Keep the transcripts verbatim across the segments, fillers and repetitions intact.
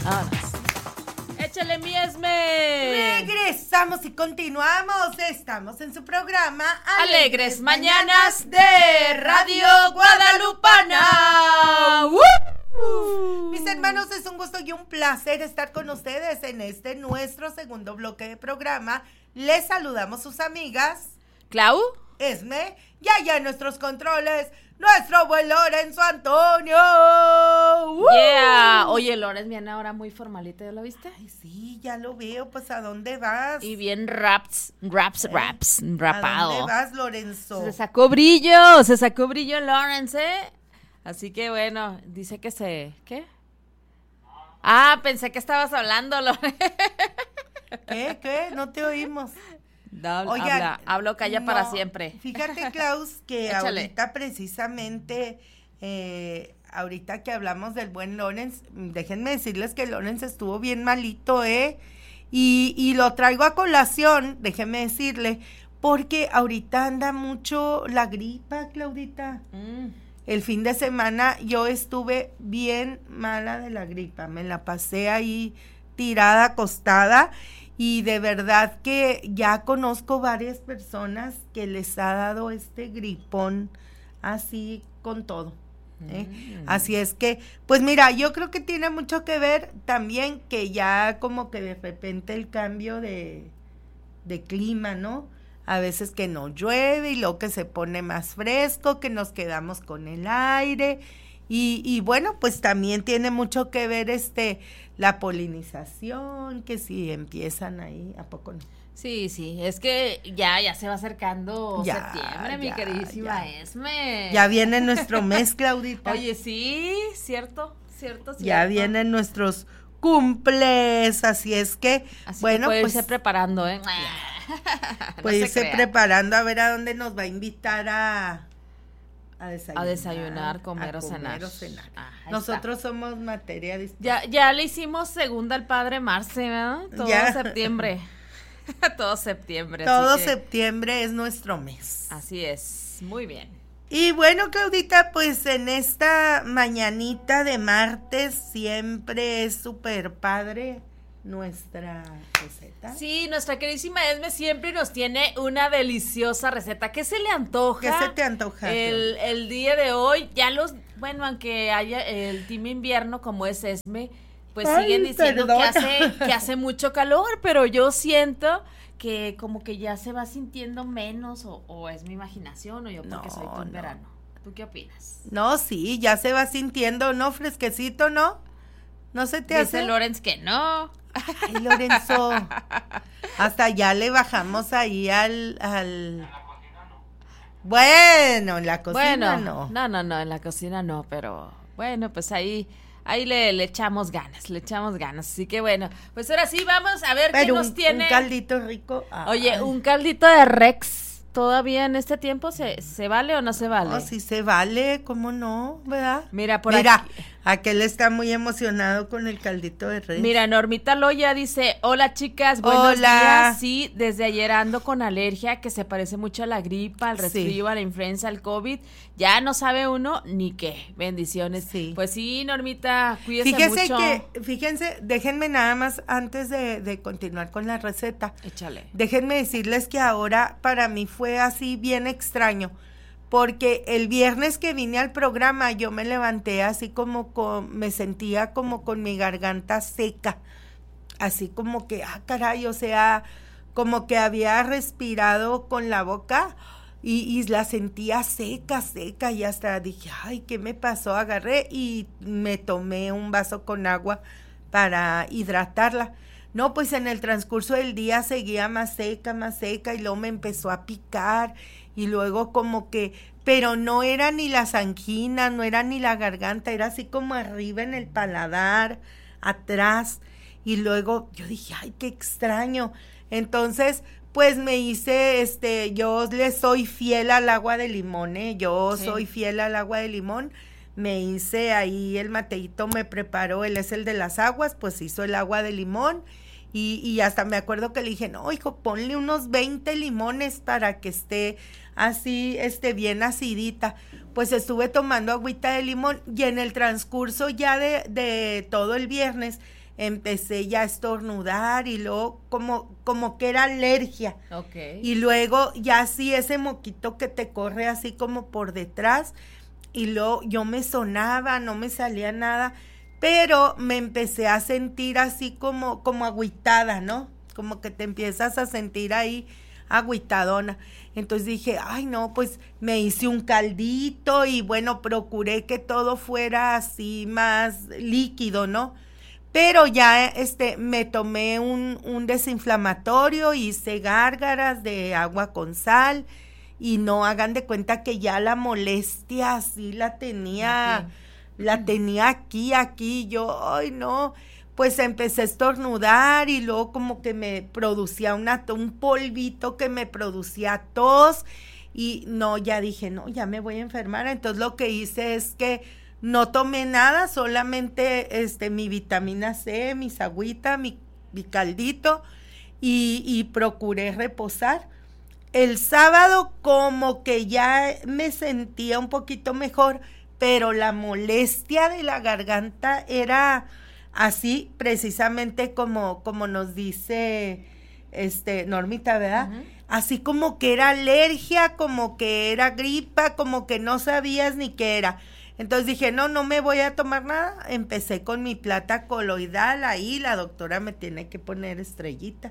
Vámonos. ¡Échale mi Esme! Regresamos y continuamos. Estamos en su programa Alegres, Alegres Mañanas de Radio Guadalupana. ¡Woo! Mis hermanos, es un gusto y un placer estar con ustedes en este nuestro segundo bloque de programa. Les saludamos sus amigas Clau, Esme y allá en nuestros controles, nuestro buen Lorenzo Antonio. ¡Woo! Yeah. Oye, Lorenz viene ahora muy formalita, ¿ya lo viste? Ay, sí, ya lo veo. Pues, ¿a dónde vas? Y bien raps, raps, ¿Eh? raps, rapado. ¿A dónde vas, Lorenzo? Se sacó brillo, se sacó brillo Lorenz, ¿eh? Así que bueno, dice que se... ¿Qué? Ah, pensé que estabas hablando, Lorenz. ¿Qué? ¿Qué? No te oímos. No, Oigan, habla, hablo calla no, para siempre. Fíjate, Klaus, que Échale. ahorita precisamente, eh, ahorita que hablamos del buen Lorenz, déjenme decirles que Lorenz estuvo bien malito, ¿eh? Y, y lo traigo a colación, déjenme decirle, porque ahorita anda mucho la gripa, Claudita. Mm. El fin de semana yo estuve bien mala de la gripa, me la pasé ahí tirada, acostada, y de verdad que ya conozco varias personas que les ha dado este gripón así con todo, ¿eh? Mm. Así es que, pues mira, yo creo que tiene mucho que ver también que ya como que de repente el cambio de, de clima, ¿no? A veces que no llueve y luego que se pone más fresco, que nos quedamos con el aire y, y bueno, pues también tiene mucho que ver este la polinización, que si empiezan ahí, ¿a poco no? Sí, sí, es que ya, ya se va acercando ya, septiembre, ya, mi queridísima ya. Esme. Ya viene nuestro mes, Claudita. Oye, sí, cierto, cierto, cierto. Ya vienen nuestros cumples, así es que, así bueno, que puede pues irse preparando, ¿eh? puede no irse crea. preparando a ver a dónde nos va a invitar a a desayunar, a desayunar, comer, a o, comer cenar. o cenar. Ah, Nosotros está. Somos materia dispuesta. Ya, ya le hicimos segunda al padre Marce, ¿verdad? Todo ya. septiembre. Todo septiembre. Todo así que... septiembre es nuestro mes. Así es, muy bien. Y bueno, Claudita, pues en esta mañanita de martes siempre es súper padre nuestra receta. Sí, nuestra queridísima Esme siempre nos tiene una deliciosa receta. ¿Qué se le antoja? ¿Qué se te antoja? El, el día de hoy, ya los, bueno, aunque haya el team invierno como es Esme, pues Ay, siguen diciendo que perdona. hace, que hace mucho calor, pero yo siento que como que ya se va sintiendo menos, o, o es mi imaginación, o yo porque No, soy todo en no. verano. ¿Tú qué opinas? No, sí, ya se va sintiendo, ¿no? Fresquecito, ¿no? ¿No se te Dice hace? Lorenz que no. Ay, Lorenzo. Hasta ya le bajamos ahí al... al... Bueno, en la cocina Bueno, no. no, no, no, en la cocina no, pero bueno, pues ahí, ahí le, le echamos ganas, le echamos ganas. Así que bueno, pues ahora sí vamos a ver Pero qué un, nos tiene. un caldito rico. Oye, Ay. un caldito de Rex, ¿todavía en este tiempo se, se vale o no se vale? No, sí se vale, ¿cómo no? ¿Verdad? Mira, por Mira, aquí. aquel está muy emocionado con el caldito de res. Mira, Normita Loya dice, hola chicas, buenos Hola. días. Sí, desde ayer ando con alergia que se parece mucho a la gripa, al resfrío, Sí. a la influenza, al COVID. Ya no sabe uno ni qué. Bendiciones. Sí. Pues sí, Normita, cuídese Fíjese mucho. que, fíjense, déjenme nada más antes de, de continuar con la receta. Échale. Déjenme decirles que ahora para mí fue así bien extraño, porque el viernes que vine al programa yo me levanté así como con, me sentía como con mi garganta seca, así como que, ah, caray, o sea, como que había respirado con la boca y, y la sentía seca, seca, y hasta dije, ay, ¿qué me pasó? Agarré y me tomé un vaso con agua para hidratarla. No, pues en el transcurso del día seguía más seca, más seca, y luego me empezó a picar, y luego como que, pero no era ni las anginas, no era ni la garganta, era así como arriba en el paladar, atrás, y luego yo dije, ay, qué extraño. Entonces, pues me hice, este, yo le soy fiel al agua de limón, ¿eh? Yo Sí. soy fiel al agua de limón. Me hice ahí, el Mateito me preparó, él es el de las aguas, pues hizo el agua de limón, y, y hasta me acuerdo que le dije, no, hijo, ponle unos veinte limones para que esté así, esté bien acidita. Pues estuve tomando agüita de limón, y en el transcurso ya de, de todo el viernes, empecé ya a estornudar y luego como, como que era alergia. Okay. Y luego ya así ese moquito que te corre así como por detrás y luego yo me sonaba, no me salía nada, pero me empecé a sentir así como, como agüitada, ¿no? Como que te empiezas a sentir ahí agüitadona. Entonces dije, ay no, pues me hice un caldito y bueno, procuré que todo fuera así más líquido, ¿no? Pero ya este me tomé un, un desinflamatorio, hice gárgaras de agua con sal y no hagan de cuenta que ya la molestia así la tenía, aquí. la tenía aquí, aquí, yo, ay no, pues empecé a estornudar y luego como que me producía una, un polvito que me producía tos y no, ya dije, no, ya me voy a enfermar. Entonces lo que hice es que no tomé nada, solamente este mi vitamina C, mis agüitas, mi, mi caldito y, y procuré reposar. El sábado como que ya me sentía un poquito mejor, pero la molestia de la garganta era así, precisamente como, como nos dice este Normita, ¿verdad? Uh-huh. Así como que era alergia, como que era gripa, como que no sabías ni qué era. Entonces dije, no, no me voy a tomar nada. Empecé con mi plata coloidal, ahí la doctora me tiene que poner estrellita.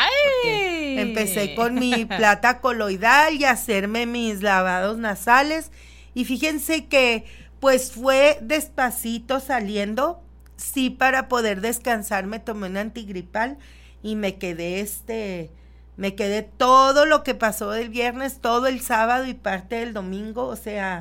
¡Ay! Empecé con mi plata coloidal y hacerme mis lavados nasales. Y fíjense que pues fue despacito saliendo. Sí, para poder descansar me tomé un antigripal y me quedé este, me quedé todo lo que pasó del viernes, todo el sábado y parte del domingo, o sea,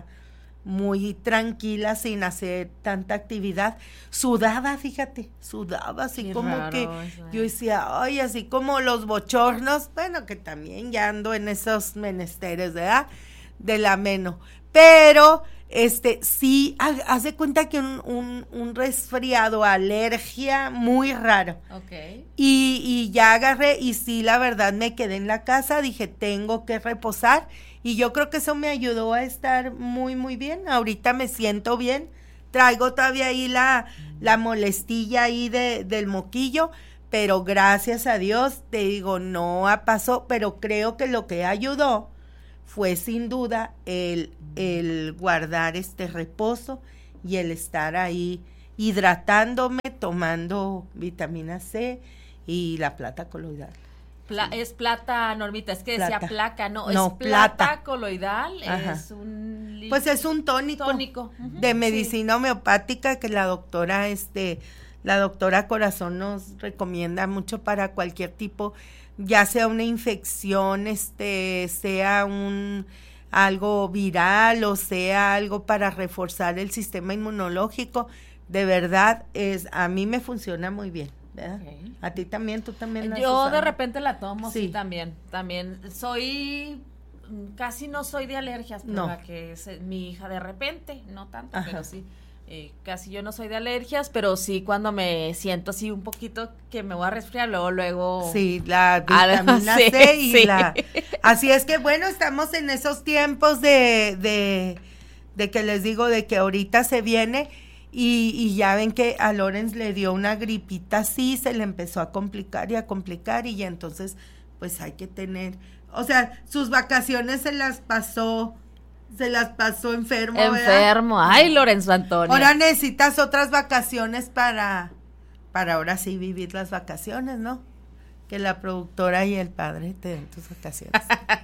muy tranquila, sin hacer tanta actividad. Sudaba, fíjate, sudaba así Qué como raro, que eso. Yo decía, ay, así como los bochornos, bueno, que también ya ando en esos menesteres, ¿verdad? Del ameno. Pero, este, sí, haz de cuenta que un, un, un resfriado, alergia muy raro. Ok. Y, y ya agarré, y sí, la verdad, me quedé en la casa, dije, tengo que reposar. Y yo creo que eso me ayudó a estar muy, muy bien. Ahorita me siento bien. Traigo todavía ahí la, la molestilla ahí de, del moquillo, pero gracias a Dios, te digo, no pasó, pero creo que lo que ayudó fue sin duda el, el guardar este reposo y el estar ahí hidratándome, tomando vitamina C y la plata coloidal. Pla- es plata, Normita, es que decía Plata. placa, no, No, es plata, plata. coloidal, Ajá. es un... li- Pues es un tónico, tónico. Uh-huh, de medicina sí. homeopática que la doctora, este, la doctora Corazón nos recomienda mucho para cualquier tipo, ya sea una infección, este, sea un algo viral o sea algo para reforzar el sistema inmunológico. De verdad, es a mí me funciona muy bien. Okay. A ti también, tú también la Yo has de repente la tomo, sí. sí, también, también. Soy, casi no soy de alergias, pero no. la que es mi hija de repente, no tanto, Ajá. pero sí. Eh, casi yo no soy de alergias, pero sí cuando me siento así un poquito que me voy a resfriar, luego, luego. Sí, la vitamina sí, C y sí. la. Así es que bueno, estamos en esos tiempos de, de, de que les digo de que ahorita se viene. Y, y ya ven que a Lorenz le dio una gripita así, se le empezó a complicar y a complicar y ya entonces pues hay que tener, o sea, sus vacaciones se las pasó, se las pasó enfermo, Enfermo, ¿verdad? Ay, Lorenzo Antonio. Ahora necesitas otras vacaciones para, para ahora sí vivir las vacaciones, ¿no? Que la productora y el padre te den tus vacaciones.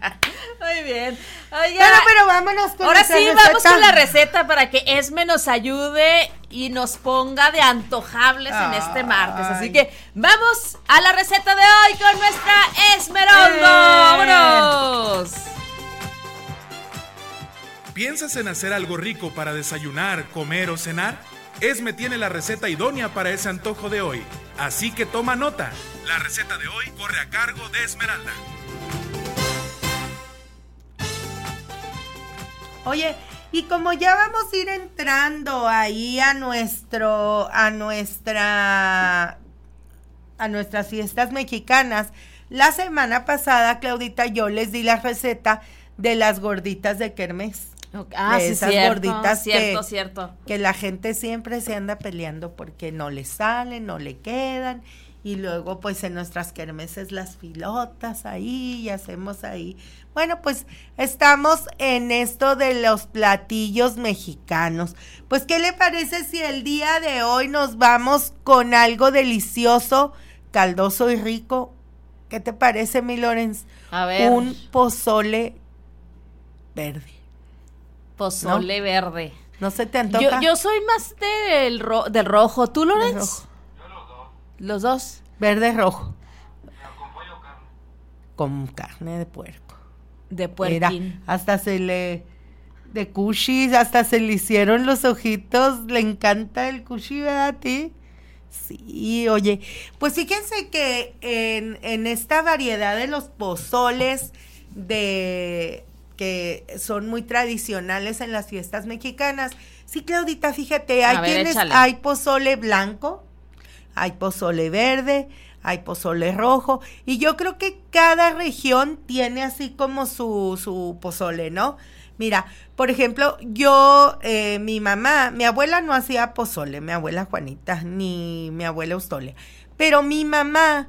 Muy bien. Oiga, pero, pero vámonos con ahora sí, receta. vamos con la receta para que Esme nos ayude y nos ponga de antojables Ay. en este martes. Así que vamos a la receta de hoy con nuestra Esmeralda. Eh. ¡Vámonos! ¿Piensas en hacer algo rico para desayunar, comer o cenar? Esme tiene la receta idónea para ese antojo de hoy. Así que toma nota. La receta de hoy corre a cargo de Esmeralda. Oye, y como ya vamos a ir entrando ahí a nuestro, a nuestra, a nuestras fiestas mexicanas, la semana pasada, Claudita, yo les di la receta de las gorditas de kermés. Ah, de sí, esas cierto, gorditas cierto, que, cierto. que la gente siempre se anda peleando porque no le salen, no le quedan, y luego pues en nuestras kermeses las filotas ahí, y hacemos ahí. Bueno, pues estamos en esto de los platillos mexicanos. Pues, ¿qué le parece si el día de hoy nos vamos con algo delicioso, caldoso y rico? ¿Qué te parece, mi Lorenz? A ver. Un pozole verde. Pozole ¿No? verde. ¿No se te antoja? Yo, yo soy más del, ro- del rojo. ¿Tú, Lorenz? Del rojo. Los dos. Verde rojo. Con carne de puerco. De Mira, puerquín. hasta se le... De cushis, hasta se le hicieron los ojitos. Le encanta el cushi, ¿verdad a ti? Sí, oye. Pues fíjense que en, en esta variedad de los pozoles de... que son muy tradicionales en las fiestas mexicanas. Sí, Claudita, fíjate, hay A ver, quienes, échale. hay pozole blanco, hay pozole verde, hay pozole rojo, y yo creo que cada región tiene así como su, su pozole, ¿no? Mira, por ejemplo, yo, eh, mi mamá, mi abuela no hacía pozole, mi abuela Juanita, ni mi abuela Eustolia, pero mi mamá,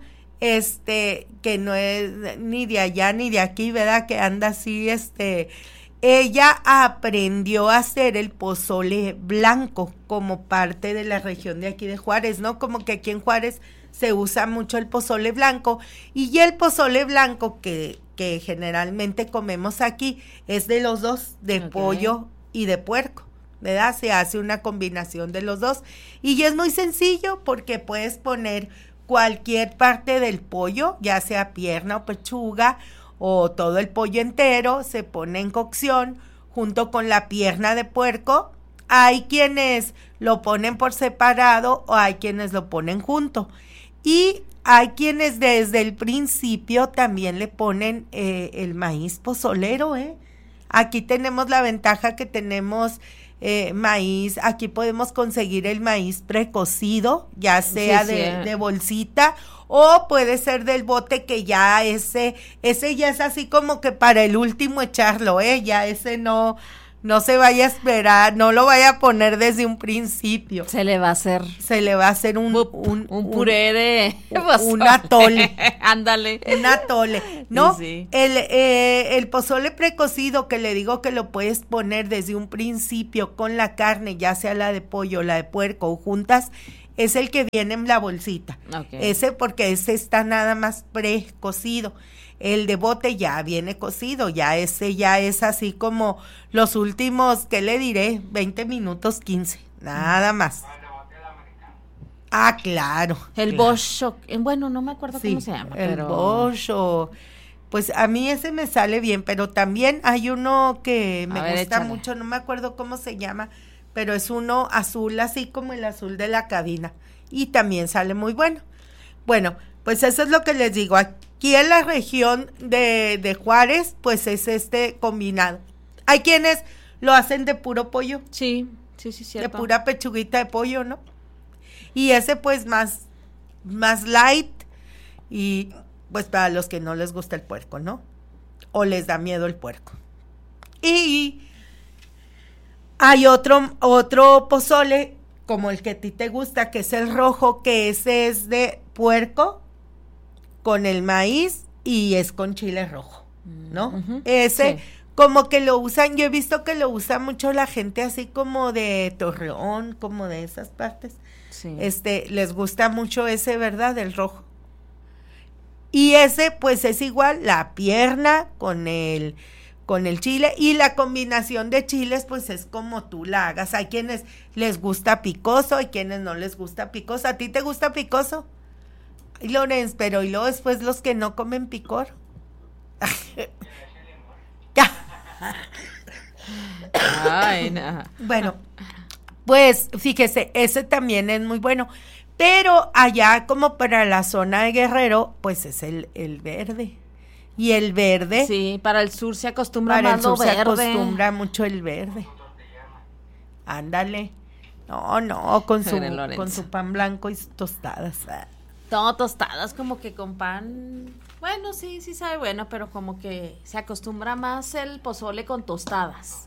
este, que no es ni de allá ni de aquí, ¿verdad? Que anda así, este, ella aprendió a hacer el pozole blanco como parte de la región de aquí de Juárez, ¿no? Como que aquí en Juárez se usa mucho el pozole blanco, y el pozole blanco que, que generalmente comemos aquí es de los dos, de Ok. pollo y de puerco, ¿verdad? Se hace una combinación de los dos, y es muy sencillo porque puedes poner cualquier parte del pollo, ya sea pierna o pechuga, o todo el pollo entero, se pone en cocción junto con la pierna de puerco. Hay quienes lo ponen por separado o hay quienes lo ponen junto. Y hay quienes desde el principio también le ponen eh, el maíz pozolero, ¿eh? Aquí tenemos la ventaja que tenemos eh, maíz, aquí podemos conseguir el maíz precocido, ya sea Sí, sí. de, de bolsita, o puede ser del bote, que ya ese, ese ya es así como que para el último echarlo, ¿eh? Ya ese no, no se vaya a esperar, no lo vaya a poner desde un principio. Se le va a hacer Se le va a hacer un, un, un, un puré de un- pozole. un atole. Ándale. Un atole, ¿no? Sí, sí. El, eh, el pozole precocido, que le digo que lo puedes poner desde un principio con la carne, ya sea la de pollo, la de puerco o juntas, es el que viene en la bolsita. Ok. Ese porque ese está nada más precocido. El de bote ya viene cocido, ya ese ya es así como los últimos, ¿qué le diré? veinte minutos, quince, nada más. Ah, claro. El claro. Bosch, bueno, no me acuerdo Sí, cómo se llama, el pero Bosch o... Pues a mí ese me sale bien, pero también hay uno que me A ver, gusta échale. mucho, no me acuerdo cómo se llama, pero es uno azul, así como el azul de la cabina, y también sale muy bueno. Bueno, pues eso es lo que les digo, aquí en la región de, de Juárez, pues es este combinado. Hay quienes lo hacen de puro pollo, sí, sí, sí, cierto. de pura pechuguita de pollo, ¿no? Y ese pues más, más light, y pues para los que no les gusta el puerco, ¿no? O les da miedo el puerco. Y hay otro, otro pozole, como el que a ti te gusta, que es el rojo, que ese es de puerco con el maíz y es con chile rojo, ¿no? Ujú, Ese... sí. Como que lo usan, yo he visto que lo usa mucho la gente así como de Torreón, como de esas partes. Sí. Este, les gusta mucho ese, ¿verdad? El rojo. Y ese, pues es igual, la pierna con el, con el chile, y la combinación de chiles, pues es como tú la hagas. Hay quienes les gusta picoso, hay quienes no les gusta picoso. ¿A ti te gusta picoso? Ay, Lorenz, pero y luego después los que no comen picor. Ya. Ay, no. Bueno, pues fíjese, ese también es muy bueno, pero allá como para la zona de Guerrero, pues es el, el verde. Y el verde, Sí, para el sur se acostumbra para el más lo sur se verde. acostumbra mucho el verde. Ándale. No, no, con su, Pobre Lorenzo. con su pan blanco y sus tostadas. Ah, No, tostadas como que con pan, bueno, sí, sí sabe bueno, pero como que se acostumbra más el pozole con tostadas.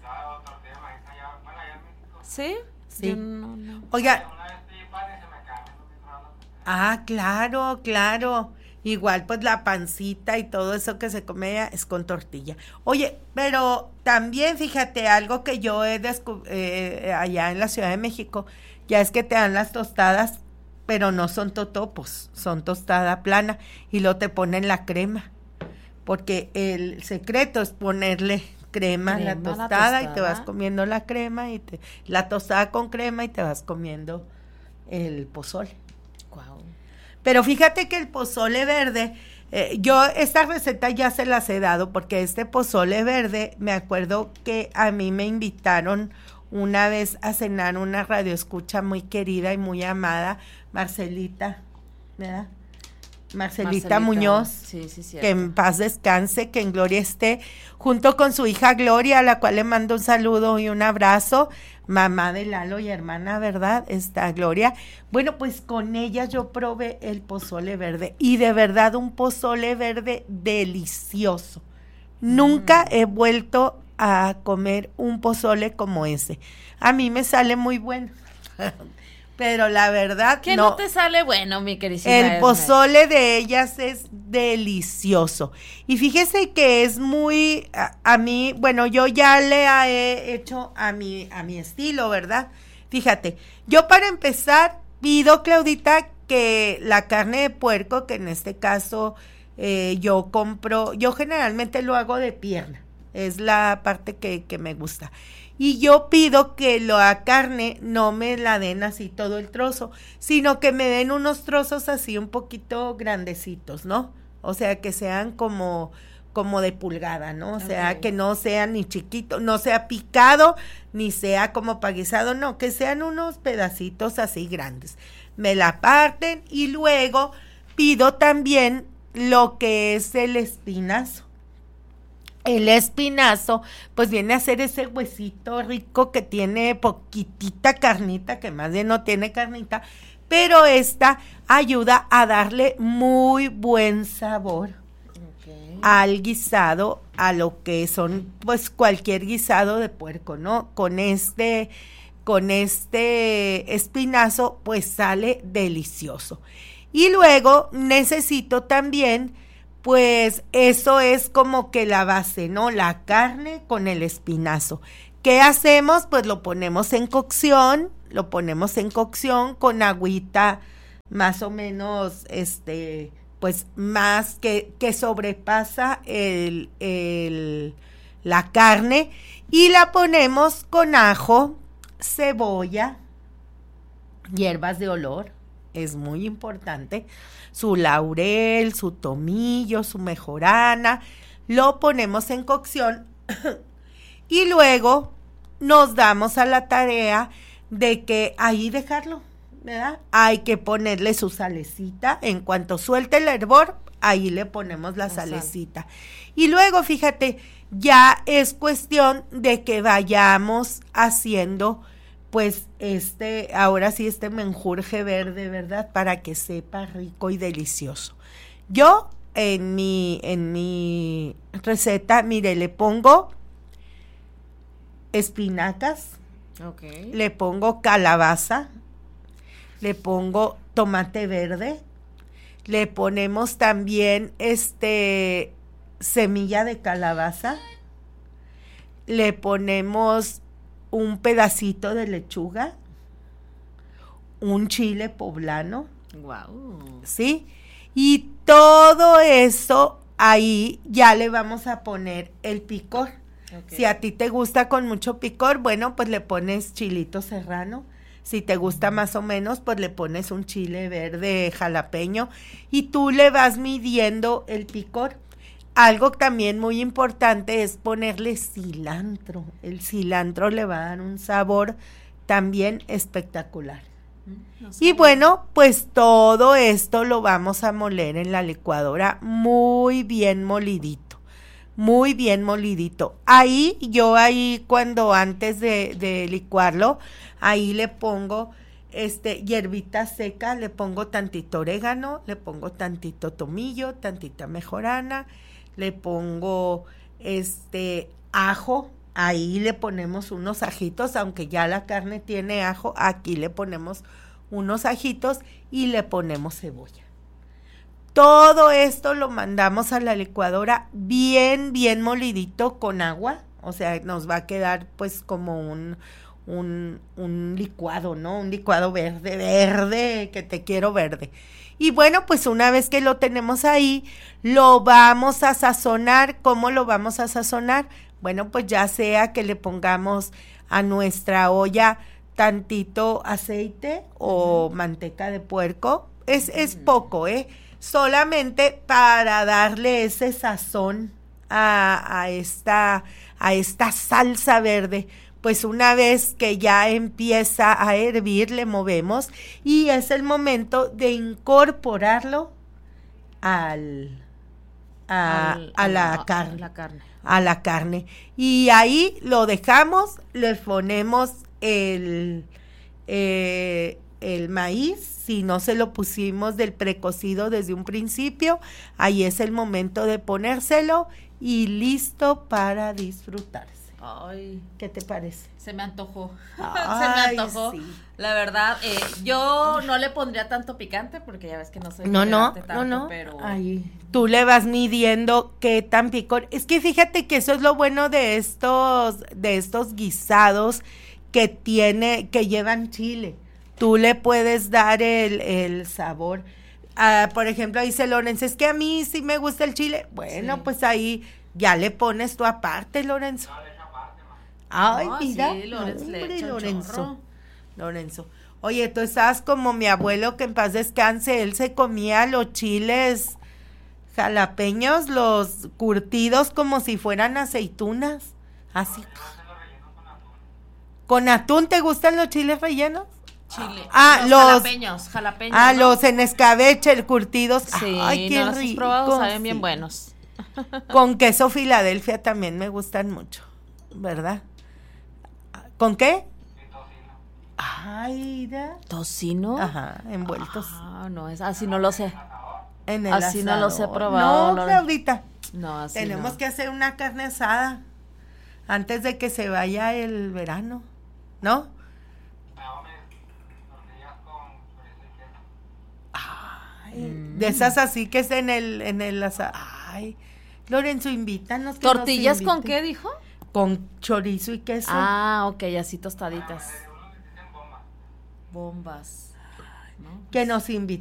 ¿Sí? Sí. Yo no, no. Oiga. Ah, claro, claro. Igual pues la pancita y todo eso que se come es con tortilla. Oye, pero también fíjate, algo que yo he descubierto eh, allá en la Ciudad de México, ya es que te dan las tostadas, pero no son totopos, son tostada plana y luego te ponen la crema, porque el secreto es ponerle crema, crema a la tostada, la tostada y te vas comiendo la crema y te, la tostada con crema y te vas comiendo el pozole. Wow. Pero fíjate que el pozole verde, eh, yo esta receta ya se las he dado, porque este pozole verde, me acuerdo que a mí me invitaron una vez a cenar una radioescucha muy querida y muy amada, Marcelita, ¿verdad? Marcelita, Marcelita Muñoz, sí, sí, que en paz descanse, que en gloria esté, junto con su hija Gloria, a la cual le mando un saludo y un abrazo, mamá de Lalo y hermana, ¿verdad? Está Gloria. Bueno, pues con ella yo probé el pozole verde, y de verdad un pozole verde delicioso. Mm. Nunca he vuelto a comer un pozole como ese. A mí me sale muy bueno. Pero la verdad que no. no te sale bueno, mi querísima El Esmer. pozole de ellas es delicioso. Y fíjese que es muy, a, a mí, bueno, yo ya le he hecho a mi, a mi estilo, ¿verdad? Fíjate, yo para empezar pido, Claudita, que la carne de puerco, que en este caso eh, yo compro, yo generalmente lo hago de pierna, es la parte que, que me gusta. Y yo pido que la carne no me la den así todo el trozo, sino que me den unos trozos así un poquito grandecitos, ¿no? O sea, que sean como, como de pulgada, ¿no? O sea, okay. Que no sea ni chiquito, no sea picado, ni sea como paguizado, no, que sean unos pedacitos así grandes. Me la parten y luego pido también lo que es el espinazo. El espinazo, pues viene a ser ese huesito rico que tiene poquitita carnita, que más bien no tiene carnita, pero esta ayuda a darle muy buen sabor okay. al guisado, a lo que son, pues cualquier guisado de puerco, ¿no? Con este, con este espinazo, pues sale delicioso. Y luego necesito también, pues eso es como que la base, ¿no? La carne con el espinazo. ¿Qué hacemos? Pues lo ponemos en cocción, lo ponemos en cocción con agüita más o menos, este, pues más que, que sobrepasa el, el, la carne, y la ponemos con ajo, cebolla, hierbas de olor, es muy importante, su laurel, su tomillo, su mejorana, lo ponemos en cocción y luego nos damos a la tarea de que ahí dejarlo, ¿verdad? Hay que ponerle su salecita, en cuanto suelte el hervor, ahí le ponemos la salecita. Y luego, fíjate, ya es cuestión de que vayamos haciendo pues este, ahora sí este menjurje verde, ¿verdad? Para que sepa rico y delicioso. Yo en mi, en mi receta, mire, le pongo espinacas, okay. Le pongo calabaza, le pongo tomate verde, le ponemos también este semilla de calabaza, le ponemos un pedacito de lechuga, un chile poblano. Wow. ¿Sí? Y todo eso ahí ya le vamos a poner el picor. Okay. Si a ti te gusta con mucho picor, bueno, pues le pones chilito serrano. Si te gusta más o menos, pues le pones un chile verde jalapeño y tú le vas midiendo el picor. Algo también muy importante es ponerle cilantro. El cilantro le va a dar un sabor también espectacular. No sé. Y bueno, pues todo esto lo vamos a moler en la licuadora muy bien molidito, muy bien molidito. Ahí, yo ahí cuando antes de, de licuarlo, ahí le pongo este, hierbita seca, le pongo tantito orégano, le pongo tantito tomillo, tantita mejorana, le pongo este ajo, ahí le ponemos unos ajitos, aunque ya la carne tiene ajo, aquí le ponemos unos ajitos y le ponemos cebolla. Todo esto lo mandamos a la licuadora bien, bien molidito con agua, o sea, nos va a quedar pues como un, un, un licuado, ¿no? Un licuado verde, verde, que te quiero verde. Y bueno, pues una vez que lo tenemos ahí, lo vamos a sazonar. ¿Cómo lo vamos a sazonar? Bueno, pues ya sea que le pongamos a nuestra olla tantito aceite o manteca de puerco, es, es poco, ¿eh? Solamente para darle ese sazón a, a, esta, a esta salsa verde. Pues una vez que ya empieza a hervir, le movemos y es el momento de incorporarlo al, a, al, a, la, a, carne, la carne. A la carne. Y ahí lo dejamos, le ponemos el, eh, el maíz, si no se lo pusimos del precocido desde un principio, ahí es el momento de ponérselo y listo para disfrutarse. Ay, ¿qué te parece? Se me antojó. Ay, se me antojó. Sí. La verdad, eh, yo no le pondría tanto picante porque ya ves que no soy no, no, tanto, no, no. Pero Ay, tú le vas midiendo qué tan picor. Es que fíjate que eso es lo bueno de estos, de estos guisados que tiene, que llevan chile. Tú le puedes dar el, el sabor. Uh, por ejemplo, dice Lorenzo, es que a mí sí me gusta el chile. Bueno, sí. Pues ahí ya le pones tú aparte, Lorenzo. Ay, no, mira, sí, Lorenzo, hombre, Lorenzo, Lorenzo. Oye, tú estabas como mi abuelo, que en paz descanse, él se comía los chiles jalapeños, los curtidos como si fueran aceitunas, así. ¿Con atún te gustan los chiles rellenos? Chile. Ah, los, los jalapeños, jalapeños. Ah, ¿no? Los en escabeche, el curtidos. Sí, ay, qué no los rico. Has probado, saben sí. bien buenos. Con queso Filadelfia también me gustan mucho, ¿verdad? ¿Con qué? Ay, da. ¿Tocino? Ajá, envueltos. Ah, no, es así no lo sé. En el así asador. no los he probado. No, Claudita. No, así Tenemos no. que hacer una carne asada antes de que se vaya el verano, ¿no? Ay, mm. De esas así que es en el, en el asador. Ay, Lorenzo, invítanos. ¿Tortillas con qué dijo? Con chorizo y queso. Ah, ok, así tostaditas. Bombas. ¿No? Que nos inviten.